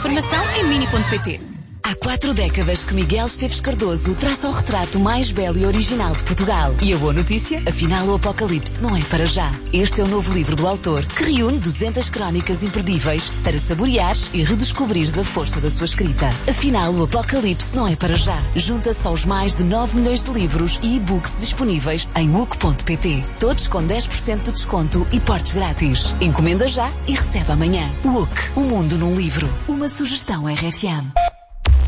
informação em mini.pt. Há 4 décadas que Miguel Esteves Cardoso traça o retrato mais belo e original de Portugal. E a boa notícia? Afinal, o Apocalipse não é para já. Este é o novo livro do autor, que reúne 200 crónicas imperdíveis para saboreares e redescobrires a força da sua escrita. Afinal, o Apocalipse não é para já. Junta-se aos mais de 9 milhões de livros e e-books disponíveis em UC.pt. Todos com 10% de desconto e portes grátis. Encomenda já e recebe amanhã. UC, o mundo num livro. Uma sugestão RFM.